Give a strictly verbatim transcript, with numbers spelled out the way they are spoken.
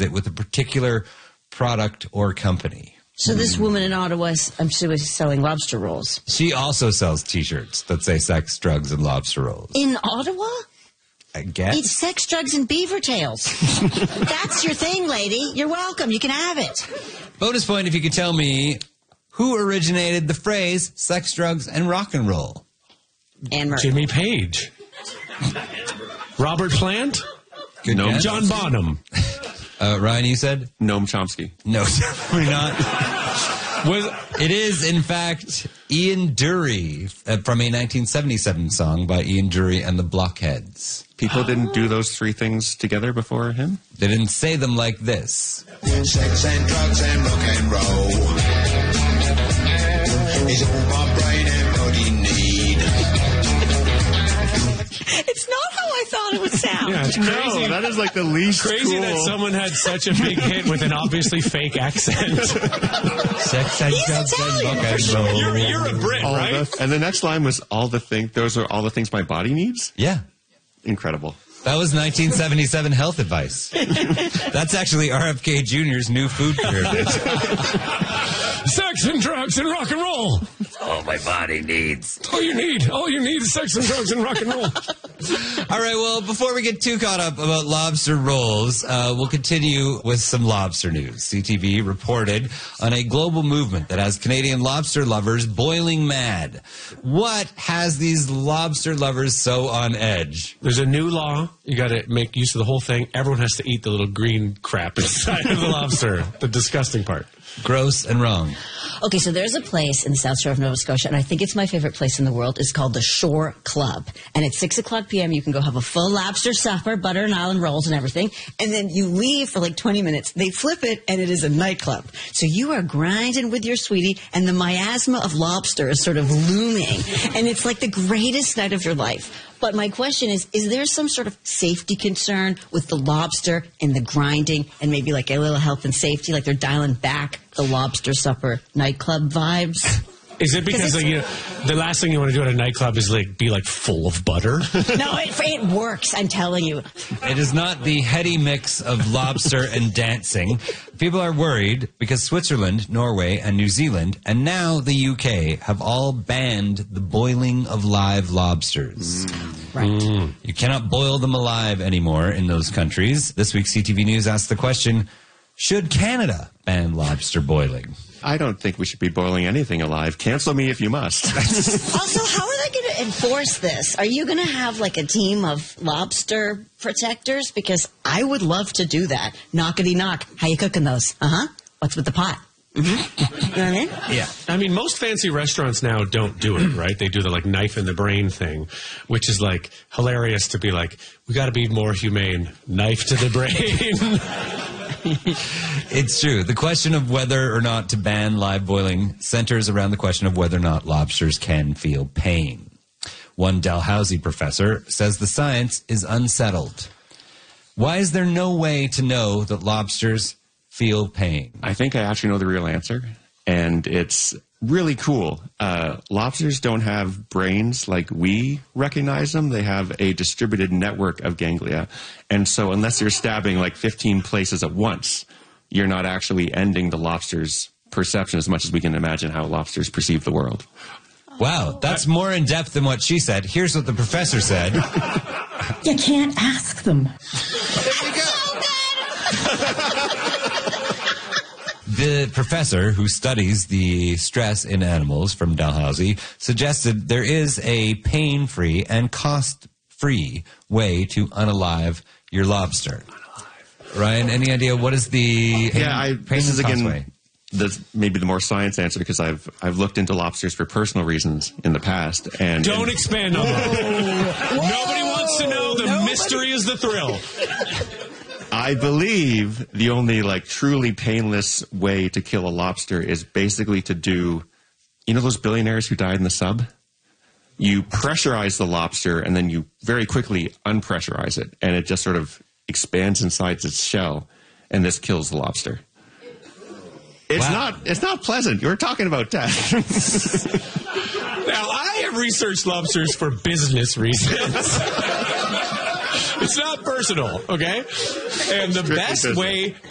it with a particular product or company. So this woman in Ottawa, I'm sure, is selling lobster rolls. She also sells T-shirts that say sex, drugs, and lobster rolls. In Ottawa? I guess. It's sex, drugs, and beaver tails. That's your thing, lady. You're welcome. You can have it. Bonus point if you could tell me who originated the phrase sex, drugs, and rock and roll. Anne Murray. Jimmy Page. Robert Plant? Good No. guess. John Bonham. Uh, Ryan, you said? Noam Chomsky. No, definitely not. Was, It is, in fact, Ian Dury uh, from a nineteen seventy-seven song by Ian Dury and the Blockheads. People didn't do those three things together before him? They didn't say them like this. Sex and drugs and rock and roll is all my brain and body need. It's not how I thought it would sound. yeah, it's crazy. No, that is like the least Crazy cool. that someone had such a big hit with an obviously fake accent. Sex and He's drugs and Italian, rock for and sure. roll. You're, you're a Brit, All right? the, and the next line was all the thing. Those are all the things my body needs. Yeah. Incredible. That was nineteen seventy-seven health advice. That's actually R F K Junior's new food pyramid. Sex and drugs and rock and roll. All my body needs. All you need. All you need is sex and drugs and rock and roll. All right, well, before we get too caught up about lobster rolls, uh, we'll continue with some lobster news. C T V reported on a global movement that has Canadian lobster lovers boiling mad. What has these lobster lovers so on edge? There's a new law. You got to make use of the whole thing. Everyone has to eat the little green crap inside of the lobster, the disgusting part. Gross and wrong. Okay, so there's a place in the South Shore of Nova Scotia, and I think it's my favorite place in the world. It's called the Shore Club. And at six o'clock p.m., you can go have a full lobster supper, butter and island rolls and everything. And then you leave for like twenty minutes. They flip it, and it is a nightclub. So you are grinding with your sweetie, and the miasma of lobster is sort of looming. And it's like the greatest night of your life. But my question is, is there some sort of safety concern with the lobster and the grinding and maybe like a little health and safety, like they're dialing back the lobster supper nightclub vibes? Is it because like, you know, the last thing you want to do at a nightclub is like be like full of butter? No, it, it works, I'm telling you. It is not the heady mix of lobster and dancing. People are worried because Switzerland, Norway, and New Zealand, and now the U K, have all banned the boiling of live lobsters. Mm. Right. Mm. You cannot boil them alive anymore in those countries. This week, C T V News asked the question, should Canada ban lobster boiling? I don't think we should be boiling anything alive. Cancel me if you must. Also, how are they going to enforce this? Are you going to have like a team of lobster protectors? Because I would love to do that. Knockety knock. How you cooking those? Uh-huh. What's with the pot? Mm-hmm. You know what I mean? Yeah. I mean, most fancy restaurants now don't do it, right? They do the like knife in the brain thing, which is like hilarious to be like, we got to be more humane. Knife to the brain. It's true. The question of whether or not to ban live boiling centers around the question of whether or not lobsters can feel pain. One Dalhousie professor says the science is unsettled. Why is there no way to know that lobsters feel pain? I think I actually know the real answer, and it's really cool. Uh, lobsters don't have brains like we recognize them. They have a distributed network of ganglia. And so unless you're stabbing like fifteen places at once, you're not actually ending the lobster's perception as much as we can imagine how lobsters perceive the world. Wow, that's more in depth than what she said. Here's what the professor said. You can't ask them. The professor who studies the stress in animals from Dalhousie suggested there is a pain-free and cost-free way to unalive your lobster. Ryan, any idea what is the pain, yeah, I, pain this is and cost again way? the, maybe the more science answer because I've I've looked into lobsters for personal reasons in the past. And Don't and, expand on that. Nobody wants to know. The Nobody. mystery is the thrill. I believe the only like truly painless way to kill a lobster is basically to do, you know, those billionaires who died in the sub? You pressurize the lobster and then you very quickly unpressurize it, and it just sort of expands inside its shell, and this kills the lobster. It's Wow. not. It's not pleasant. You're talking about death. Now, I have researched lobsters for business reasons. It's not personal, okay? And the Strictly best business. way